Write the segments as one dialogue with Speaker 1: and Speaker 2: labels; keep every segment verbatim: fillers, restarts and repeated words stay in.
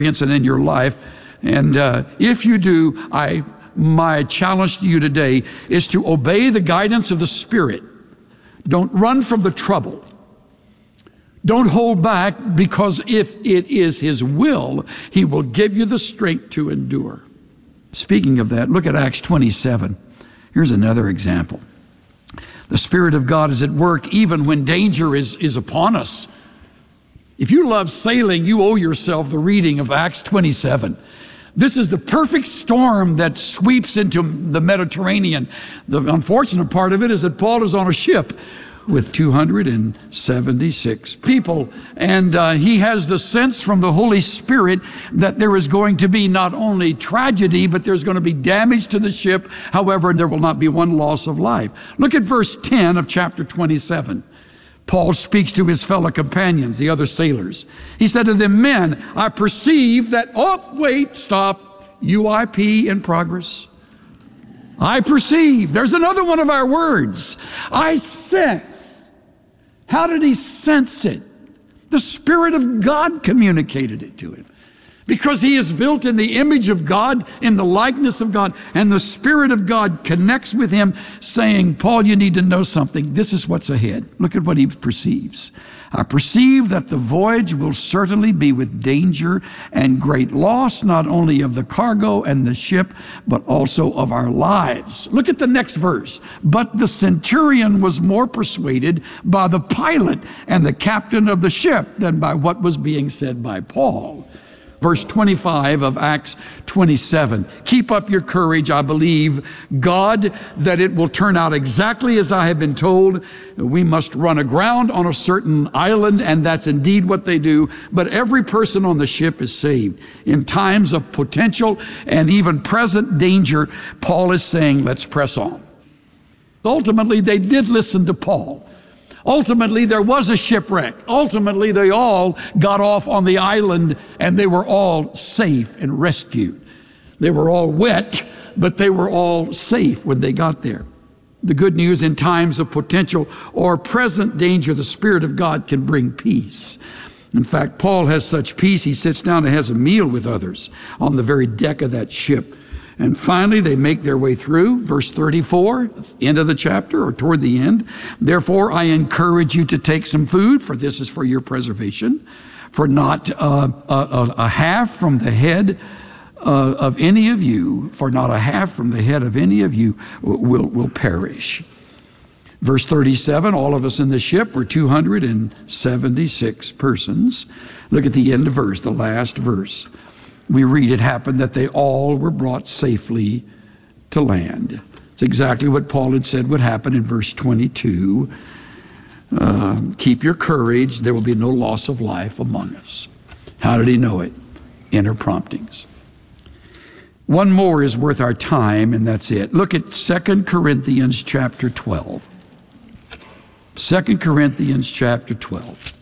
Speaker 1: in your life. And uh, if you do, I my challenge to you today is to obey the guidance of the Spirit. Don't run from the trouble. Don't hold back, because if it is His will, He will give you the strength to endure. Speaking of that, look at Acts twenty-seven. Here's another example. The Spirit of God is at work even when danger is, is upon us. If you love sailing, you owe yourself the reading of Acts twenty-seven. This is the perfect storm that sweeps into the Mediterranean. The unfortunate part of it is that Paul is on a ship with two hundred seventy-six people, and uh, he has the sense from the Holy Spirit that there is going to be not only tragedy, but there's going to be damage to the ship. However, there will not be one loss of life. Look at verse ten of chapter twenty-seven. Paul speaks to his fellow companions, the other sailors. He said to them, "Men, I perceive that," oh, wait, stop, U I P in progress. I perceive. There's another one of our words. I sense. How did he sense it? The Spirit of God communicated it to him. Because he is built in the image of God, in the likeness of God, and the Spirit of God connects with him, saying, Paul, you need to know something. This is what's ahead. Look at what he perceives. I perceive that the voyage will certainly be with danger and great loss, not only of the cargo and the ship, but also of our lives. Look at the next verse. But the centurion was more persuaded by the pilot and the captain of the ship than by what was being said by Paul. Verse twenty-five of Acts twenty-seven. Keep up your courage. I believe God that it will turn out exactly as I have been told. We must run aground on a certain island, and that's indeed what they do. But every person on the ship is saved. In times of potential and even present danger, Paul is saying, let's press on. Ultimately, they did listen to Paul. Ultimately, there was a shipwreck. Ultimately, they all got off on the island, and they were all safe and rescued. They were all wet, but they were all safe when they got there. The good news, in times of potential or present danger, the Spirit of God can bring peace. In fact, Paul has such peace, he sits down and has a meal with others on the very deck of that ship. And finally, they make their way through. Verse thirty-four, end of the chapter, or toward the end. Therefore, I encourage you to take some food, for this is for your preservation. For not uh, a, a half from the head uh, of any of you, for not a half from the head of any of you will, will perish. Verse thirty-seven, all of us in the ship were two hundred seventy-six persons. Look at the end of verse, the last verse. We read it happened that they all were brought safely to land. It's exactly what Paul had said would happen in verse twenty-two. Uh, keep your courage. There will be no loss of life among us. How did he know it? Inner promptings. One more is worth our time, and that's it. Look at Second Corinthians chapter twelve. Second Corinthians chapter twelve.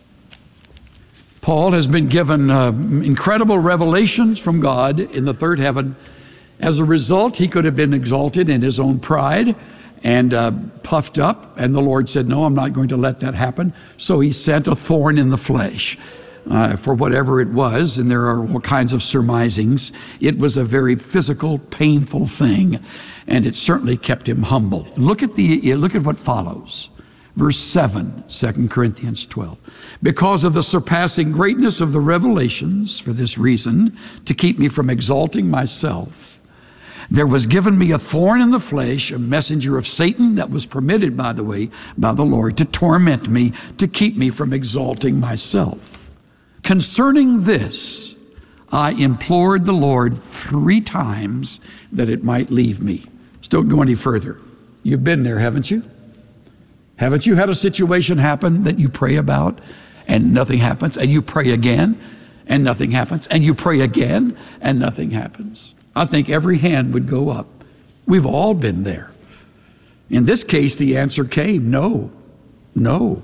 Speaker 1: Paul has been given uh, incredible revelations from God in the third heaven. As a result, he could have been exalted in his own pride and uh, puffed up. And the Lord said, no, I'm not going to let that happen. So he sent a thorn in the flesh uh, for whatever it was. And there are all kinds of surmisings. It was a very physical, painful thing. And it certainly kept him humble. Look at the, look at what follows. Verse seven, Second Corinthians twelve. Because of the surpassing greatness of the revelations, for this reason, to keep me from exalting myself, there was given me a thorn in the flesh, a messenger of Satan that was permitted, by the way, by the Lord, to torment me, to keep me from exalting myself. Concerning this, I implored the Lord three times that it might leave me. Still go any further. You've been there, haven't you? Haven't you had a situation happen that you pray about and nothing happens, and you pray again and nothing happens, and you pray again and nothing happens? I think every hand would go up. We've all been there. In this case, the answer came, no, no,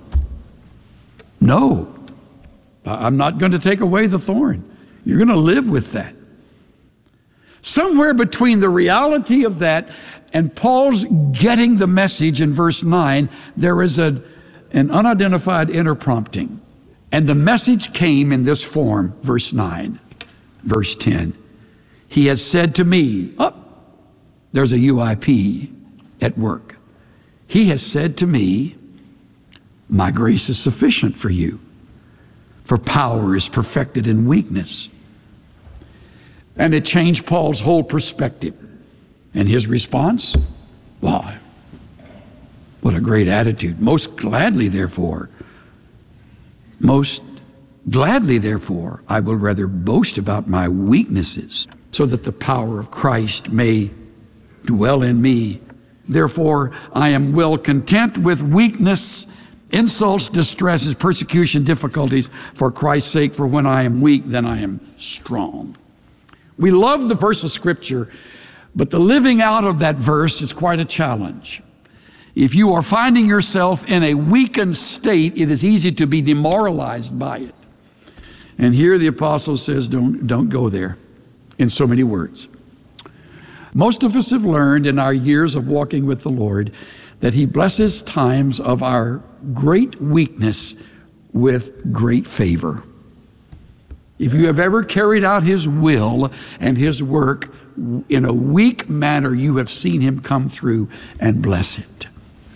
Speaker 1: no. I'm not going to take away the thorn. You're going to live with that. Somewhere between the reality of that and Paul's getting the message in verse nine, there is a, an unidentified inner prompting. And the message came in this form, verse nine. Verse ten, he has said to me, oh, there's a U I P at work. He has said to me, my grace is sufficient for you, for power is perfected in weakness. And it changed Paul's whole perspective. And his response, why, what a great attitude. Most gladly, therefore, most gladly, therefore, I will rather boast about my weaknesses, so that the power of Christ may dwell in me. Therefore, I am well content with weakness, insults, distresses, persecution, difficulties, for Christ's sake. For when I am weak, then I am strong. We love the verse of Scripture, but the living out of that verse is quite a challenge. If you are finding yourself in a weakened state, it is easy to be demoralized by it. And here the apostle says, don't, don't go there, in so many words. Most of us have learned in our years of walking with the Lord that He blesses times of our great weakness with great favor. If you have ever carried out His will and His work in a weak manner, you have seen Him come through and bless it.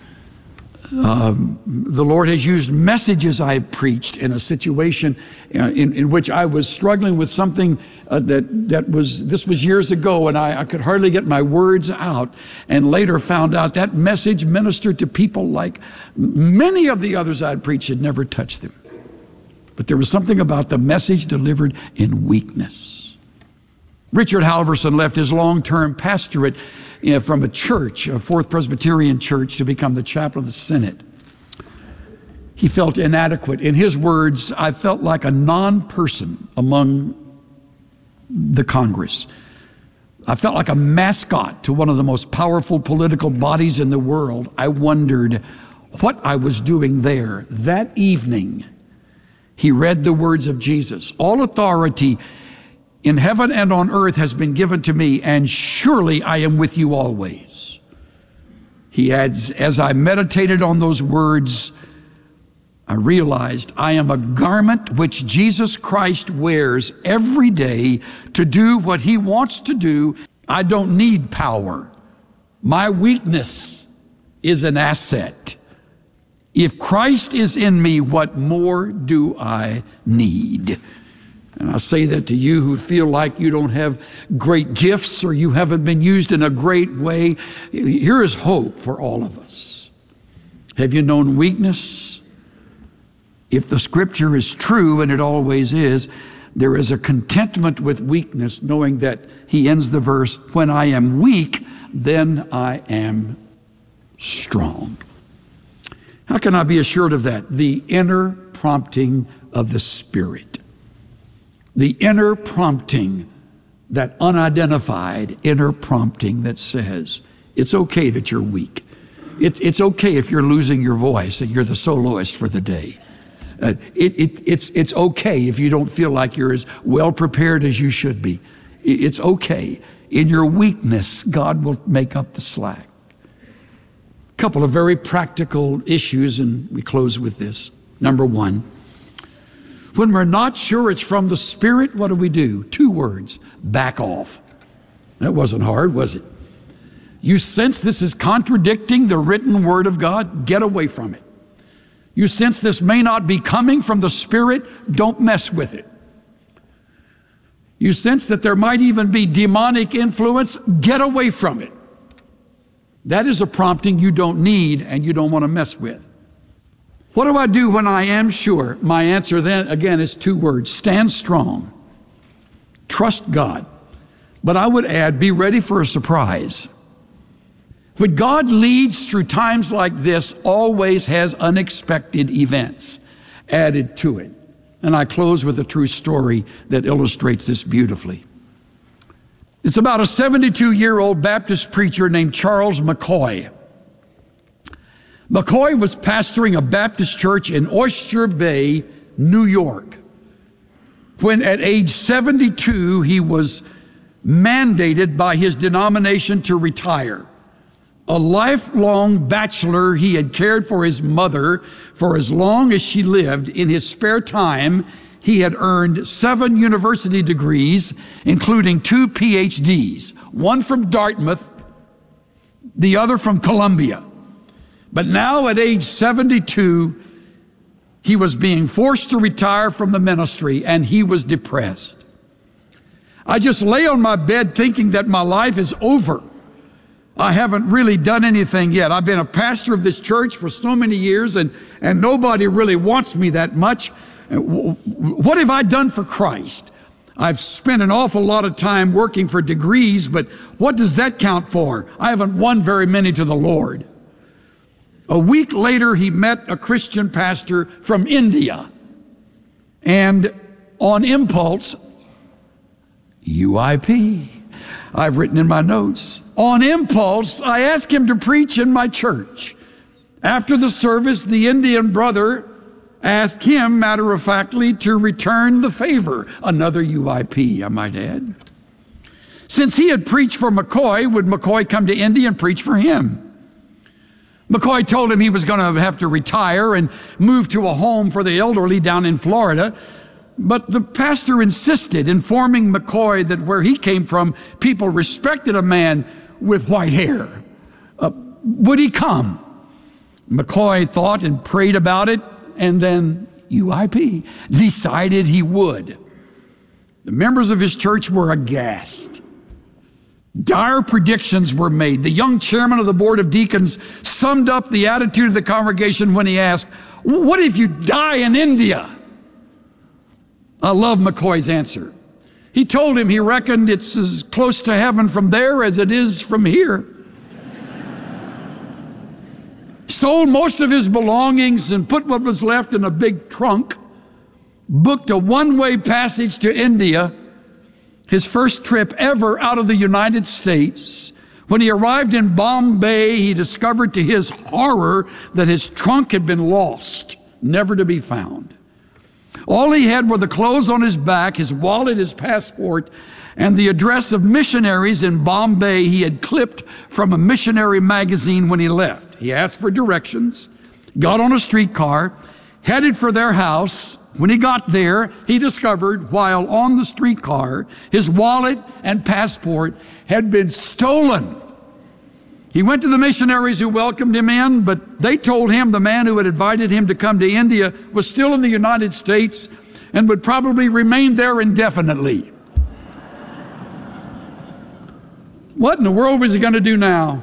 Speaker 1: Um, the Lord has used messages I preached in a situation uh, in, in which I was struggling with something uh, that, that was, this was years ago, and I, I could hardly get my words out, and later found out that message ministered to people like many of the others I'd preached had never touched them. But there was something about the message delivered in weakness. Richard Halverson left his long-term pastorate you know, from a church, a Fourth Presbyterian church, to become the chaplain of the Senate. He felt inadequate. In his words, I felt like a non-person among the Congress. I felt like a mascot to one of the most powerful political bodies in the world. I wondered what I was doing there. That evening, he read the words of Jesus. All authority in heaven and on earth has been given to me, and surely I am with you always. He adds, as I meditated on those words, I realized I am a garment which Jesus Christ wears every day to do what He wants to do. I don't need power. My weakness is an asset. If Christ is in me, what more do I need? And I say that to you who feel like you don't have great gifts or you haven't been used in a great way. Here is hope for all of us. Have you known weakness? If the Scripture is true, and it always is, there is a contentment with weakness, knowing that he ends the verse, when I am weak, then I am strong. How can I be assured of that? The inner prompting of the Spirit. The inner prompting, that unidentified inner prompting that says, it's okay that you're weak. It's, it's okay if you're losing your voice and you're the soloist for the day. Uh, it, it, it's, it's okay if you don't feel like you're as well prepared as you should be. It's okay. In your weakness, God will make up the slack. A couple of very practical issues, and we close with this. Number one, when we're not sure it's from the Spirit, what do we do? Two words, back off. That wasn't hard, was it? You sense this is contradicting the written Word of God? Get away from it. You sense this may not be coming from the Spirit? Don't mess with it. You sense that there might even be demonic influence? Get away from it. That is a prompting you don't need and you don't want to mess with. What do I do when I am sure? My answer then, again, is two words. Stand strong. Trust God. But I would add, be ready for a surprise. When God leads through times like this, always has unexpected events added to it. And I close with a true story that illustrates this beautifully. It's about a seventy-two-year-old Baptist preacher named Charles McCoy. McCoy was pastoring a Baptist church in Oyster Bay, New York, when at age seventy-two, he was mandated by his denomination to retire. A lifelong bachelor, he had cared for his mother for as long as she lived. In his spare time, he had earned seven university degrees, including two P H Ds, one from Dartmouth, the other from Columbia. But now at age seventy-two, he was being forced to retire from the ministry, and he was depressed. I just lay on my bed thinking that my life is over. I haven't really done anything yet. I've been a pastor of this church for so many years, and, and nobody really wants me that much. What have I done for Christ? I've spent an awful lot of time working for degrees, but what does that count for? I haven't won very many to the Lord. A week later, he met a Christian pastor from India, and on impulse, U I P, I've written in my notes. On impulse, I asked him to preach in my church. After the service, the Indian brother asked him, matter-of-factly, to return the favor. Another U I P, I might add. Since he had preached for McCoy, would McCoy come to India and preach for him? McCoy told him he was going to have to retire and move to a home for the elderly down in Florida. But the pastor insisted, informing McCoy that where he came from, people respected a man with white hair. Uh, would he come? McCoy thought and prayed about it, and then U I P decided he would. The members of his church were aghast. Dire predictions were made. The young chairman of the board of deacons summed up the attitude of the congregation when he asked, "What if you die in India?" I love McCoy's answer. He told him he reckoned it's as close to heaven from there as it is from here. Sold most of his belongings and put what was left in a big trunk, booked a one-way passage to India, his first trip ever out of the United States. When he arrived in Bombay, he discovered to his horror that his trunk had been lost, never to be found. All he had were the clothes on his back, his wallet, his passport, and the address of missionaries in Bombay he had clipped from a missionary magazine when he left. He asked for directions, got on a streetcar, headed for their house. When he got there, he discovered, while on the streetcar, his wallet and passport had been stolen. He went to the missionaries who welcomed him in, but they told him the man who had invited him to come to India was still in the United States and would probably remain there indefinitely. What in the world was he going to do now?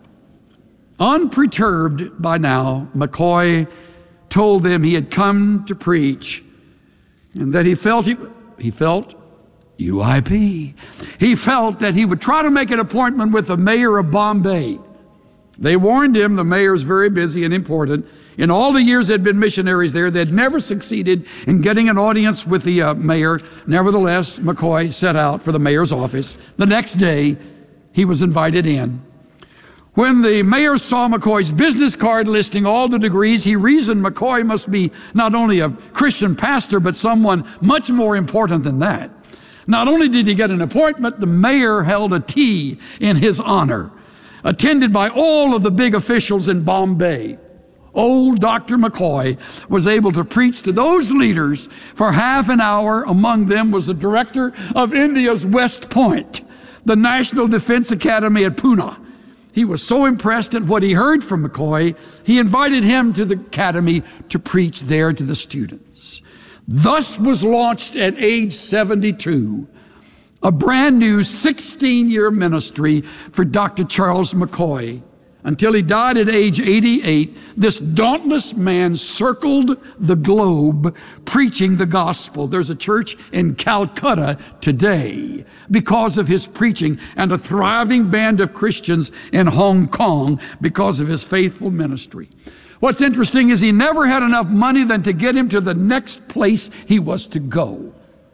Speaker 1: Unperturbed by now, McCoy told them he had come to preach and that he felt he, he felt U I P. He felt that he would try to make an appointment with the mayor of Bombay. They warned him the mayor is very busy and important. In all the years they'd been missionaries there, they'd never succeeded in getting an audience with the uh, mayor. Nevertheless, McCoy set out for the mayor's office. The next day, he was invited in. When the mayor saw McCoy's business card listing all the degrees, he reasoned McCoy must be not only a Christian pastor, but someone much more important than that. Not only did he get an appointment, the mayor held a tea in his honor, attended by all of the big officials in Bombay. Old Doctor McCoy was able to preach to those leaders for half an hour. Among them was the director of India's West Point, the National Defense Academy at Pune. He was so impressed at what he heard from McCoy, he invited him to the academy to preach there to the students. Thus was launched at age seventy-two, a brand new sixteen-year ministry for Doctor Charles McCoy. Until he died at age eighty-eight, this dauntless man circled the globe preaching the gospel. There's a church in Calcutta today because of his preaching, and a thriving band of Christians in Hong Kong because of his faithful ministry. What's interesting is he never had enough money than to get him to the next place he was to go.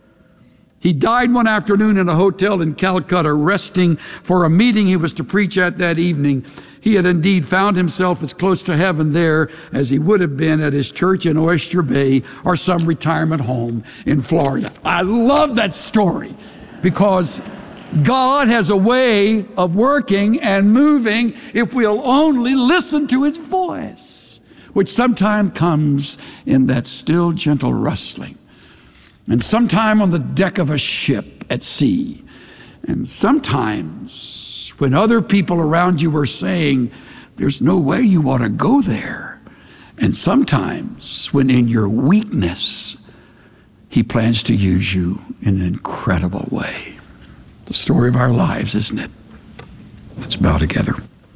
Speaker 1: He died one afternoon in a hotel in Calcutta, resting for a meeting he was to preach at that evening. He had indeed found himself as close to heaven there as he would have been at his church in Oyster Bay or some retirement home in Florida. I love that story because God has a way of working and moving if we'll only listen to his voice, which sometimes comes in that still, gentle rustling and sometime on the deck of a ship at sea. And sometimes when other people around you are saying, there's no way you ought to go there. And sometimes when in your weakness, he plans to use you in an incredible way. The story of our lives, isn't it? Let's bow together.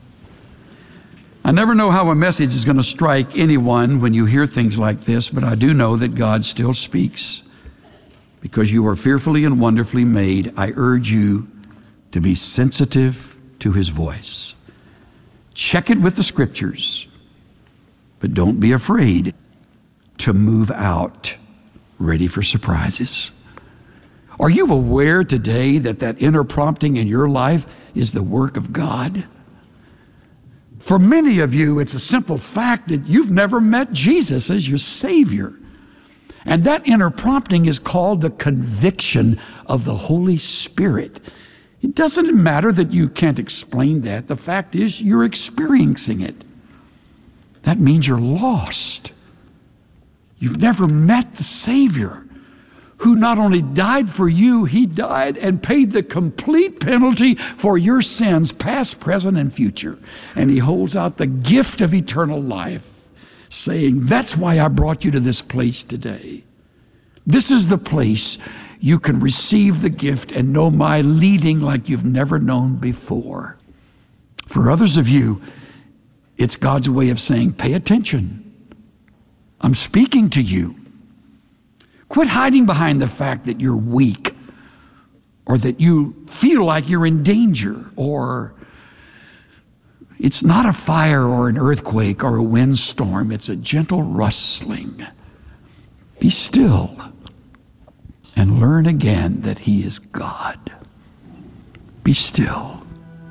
Speaker 1: I never know how a message is going to strike anyone when you hear things like this, but I do know that God still speaks. Because you are fearfully and wonderfully made, I urge you to be sensitive to his voice. Check it with the scriptures, but don't be afraid to move out ready for surprises. Are you aware today that that inner prompting in your life is the work of God? For many of you, it's a simple fact that you've never met Jesus as your Savior. And that inner prompting is called the conviction of the Holy Spirit. It doesn't matter that you can't explain that. The fact is you're experiencing it. That means you're lost. You've never met the Savior who not only died for you, he died and paid the complete penalty for your sins, past, present, and future. And he holds out the gift of eternal life, saying, that's why I brought you to this place today. This is the place you can receive the gift and know my leading like you've never known before. For others of you, it's God's way of saying, pay attention. I'm speaking to you. Quit hiding behind the fact that you're weak or that you feel like you're in danger, or it's not a fire or an earthquake or a windstorm. It's a gentle rustling. Be still and learn again that he is God. Be still.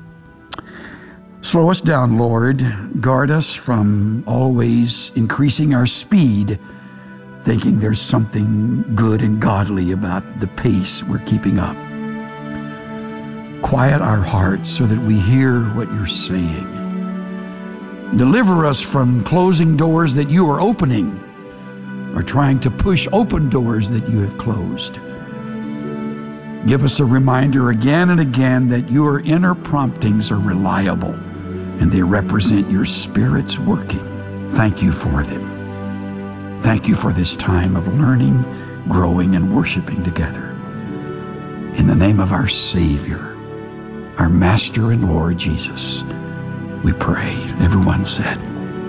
Speaker 1: Slow us down, Lord. Guard us from always increasing our speed, thinking there's something good and godly about the pace we're keeping up. Quiet our hearts so that we hear what you're saying. Deliver us from closing doors that you are opening, or trying to push open doors that you have closed. Give us a reminder again and again that your inner promptings are reliable and they represent your Spirit's working. Thank you for them. Thank you for this time of learning, growing, and worshiping together. In the name of our Savior, our Master and Lord Jesus, we pray. Everyone said,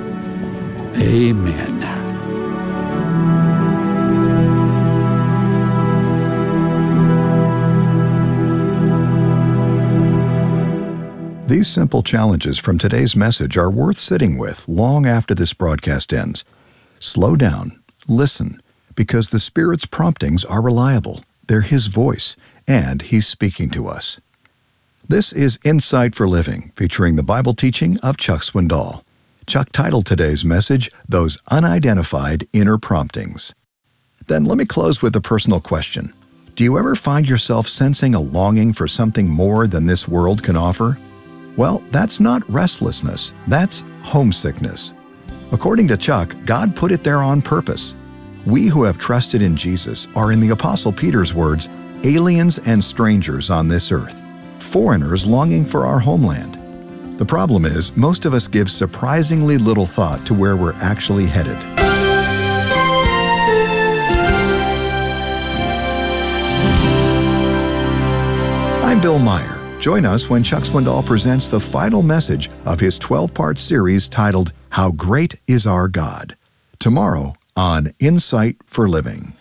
Speaker 1: amen.
Speaker 2: These simple challenges from today's message are worth sitting with long after this broadcast ends. Slow down, listen, because the Spirit's promptings are reliable. They're His voice, and He's speaking to us. This is Insight for Living, featuring the Bible teaching of Chuck Swindoll. Chuck titled today's message, Those Unidentified Inner Promptings. Then let me close with a personal question. Do you ever find yourself sensing a longing for something more than this world can offer? Well, that's not restlessness. That's homesickness. According to Chuck, God put it there on purpose. We who have trusted in Jesus are, in the Apostle Peter's words, aliens and strangers on this earth, foreigners longing for our homeland. The problem is, most of us give surprisingly little thought to where we're actually headed. I'm Bill Meyer. Join us when Chuck Swindoll presents the final message of his twelve-part series titled, How Great Is Our God? Tomorrow on Insight for Living.